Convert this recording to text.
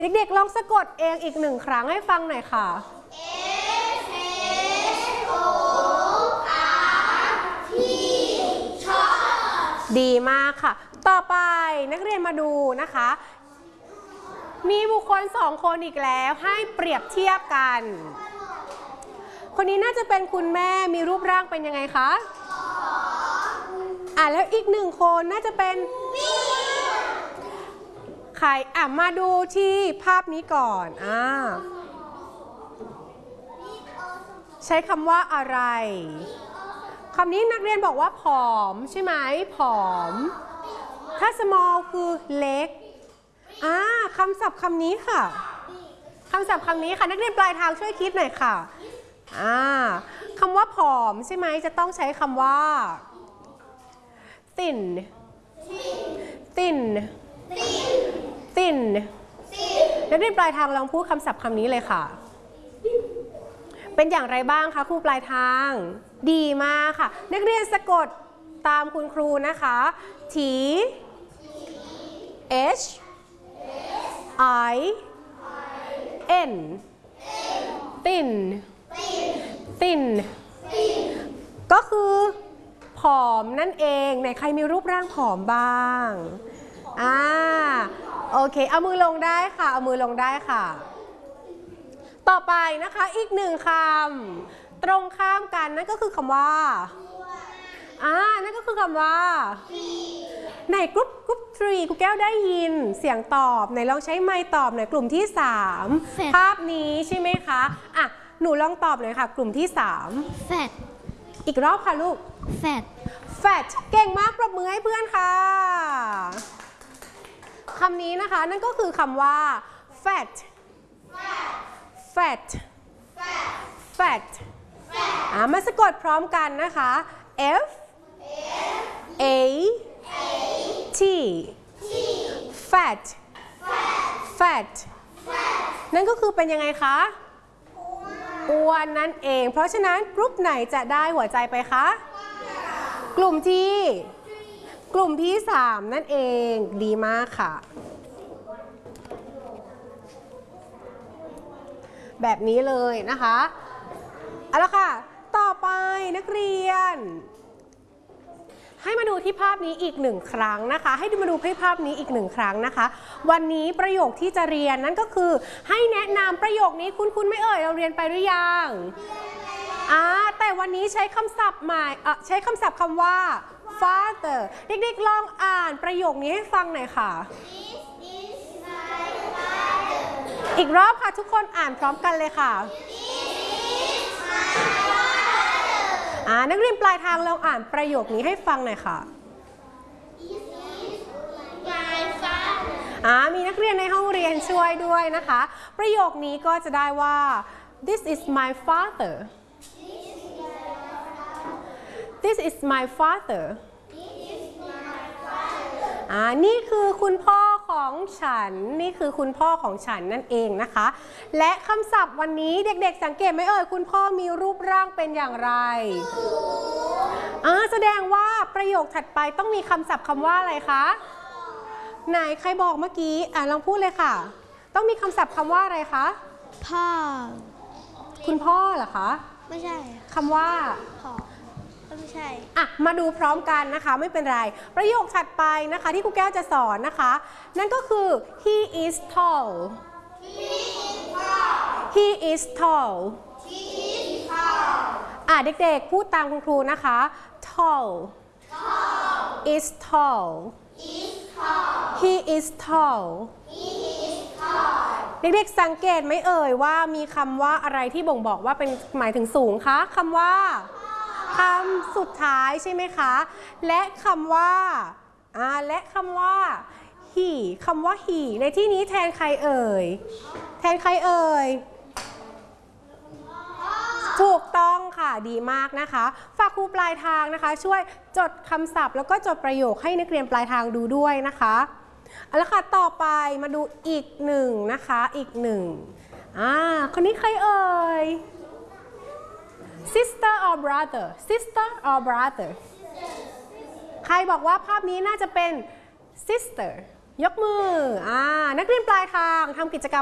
เด็กๆลองสะกดเองอีก1 ครั้งให้ฟังหน่อยค่ะ ดีมากค่ะต่อไปนักเรียนมาดูนะคะมีบุคคล2 คนอีกแล้วให้เปรียบเทียบกันคนนี้น่าจะเป็นคุณแม่มีรูปร่างเป็นยังไงคะแล้วอีก1 คนน่าจะเป็นใครมาดูที่ภาพนี้ก่อนใช้คำว่าอะไรคำนี้นักเรียนบอกว่าผอมใช่ไหมผอมถ้า small คือเล็กคำศัพท์คำนี้ค่ะคำศัพท์คำนี้ค่ะนักเรียนปลายทางช่วยคิดหน่อยค่ะคำว่าผอมใช่ไหมจะต้องใช้คำว่า thin thin thin นักเรียนปลายทางลองพูดคำศัพท์คำนี้เลยค่ะเป็นอย่างไรบ้างคะครูปลายทางดีมากค่ะนักเรียนสะกดตามคุณครูนะคะ T H I N thin thin ก็คือผอมนั่นเองไหนใครมีรูปร่างผอมบ้างโอเคเอามือลงได้ค่ะเอามือลงได้ค่ะต่อไปนะคะอีก1 คำตรงข้ามกันนั่นก็คือคำว่านั่นก็คือคำว่าในกรุ๊ป3ครูแก้วได้ยินเสียงตอบไหนลองใช้ไมค์ตอบหน่อยกลุ่มที่3ภาพนี้ใช่ไหมคะหนูลองตอบหน่อยค่ะกลุ่มที่3 fat อีกรอบค่ะลูก fat เก่งมากปรบมือให้เพื่อนค่ะคำนี้นะคะนั่นก็คือคำว่า fat มาสะกดพร้อมกันนะคะ F A T fat นั่นก็คือเป็นยังไงคะอ้วนนั่นเองเพราะฉะนั้นกลุ่มไหนจะได้หัวใจไปคะกลุ่มที่3นั่นเองดีมากค่ะแบบนี้เลยนะคะเอาละค่ะต่อไปนักเรียนให้มาดูที่ภาพนี้อีก1 ครั้งนะคะให้มาดูที่ภาพนี้อีก1 ครั้งนะคะวันนี้ประโยคที่จะเรียนนั่นก็คือให้แนะนำประโยคนี้คุณไม่เอ่ยเราเรียนไปหรือยังแต่วันนี้ใช้คำศัพท์ใหม่ใช้คำศัพท์คำว่า father เด็กๆลองอ่านประโยคนี้ให้ฟังหน่อยค่ะอีกรอบค่ะทุกคนอ่านพร้อมกันเลยค่ะนักเรียนปลายทางลองอ่านประโยคนี้ให้ฟังหน่อยค่ะมีนักเรียนในห้องเรียนช่วยด้วยนะคะประโยคนี้ก็จะได้ว่า this is my father this is my father นี่คือคุณพ่อของฉันนี่คือคุณพ่อของฉันนั่นเองนะคะและคำศัพท์วันนี้เด็กๆสังเกตไหมเอ่ยคุณพ่อมีรูปร่างเป็นอย่างไรแสดงว่าประโยคถัดไปต้องมีคำศัพท์คำว่าอะไรคะไหนใครบอกเมื่อกี้ลองพูดเลยค่ะต้องมีคำศัพท์คำว่าอะไรคะพ่อคุณพ่อเหรอคะไม่ใช่คำว่าพ่อไม่ใช่มาดูพร้อมกันนะคะไม่เป็นไรประโยคถัดไปนะคะที่ครูแก้วจะสอนนะคะนั่นก็คือ he is tall he is tall เด็กๆพูดตามคุณครูนะคะ tall is tall he is tall เด็กๆสังเกตไหมเอ่ยว่ามีคำว่าอะไรที่บ่งบอกว่าเป็นหมายถึงสูงคะคำว่าคำสุดท้ายใช่ไหมคะและคำว่าhe คำว่า he ในที่นี้แทนใครเอ่ยถูกต้องค่ะดีมากนะคะฝากครูปลายทางนะคะช่วยจดคำศัพท์แล้วก็จดประโยคให้นักเรียนปลายทางดูด้วยนะคะเอาละค่ะต่อไปมาดูอีก1นะคะอีกคนนี้ใครเอ่ยsister or brother ใครบอกว่าภาพนี้น่าจะเป็น sister ยกมือนักเรียนปลายทางทำกิจกรรม